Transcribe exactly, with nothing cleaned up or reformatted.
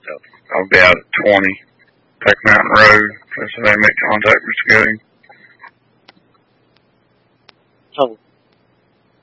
I'll be out at twenty Peck Mountain Road. So they make contact with Mister Gooding. So